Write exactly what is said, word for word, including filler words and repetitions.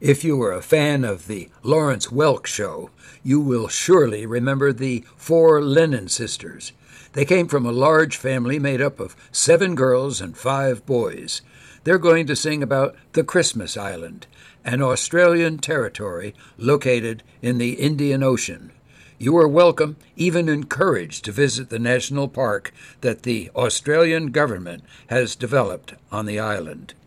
If you were a fan of the Lawrence Welk Show, you will surely remember the Four Lennon Sisters. They came from a large family made up of seven girls and five boys. They're going to sing about the Christmas Island, an Australian territory located in the Indian Ocean. You are welcome, even encouraged, to visit the national park that the Australian government has developed on the island.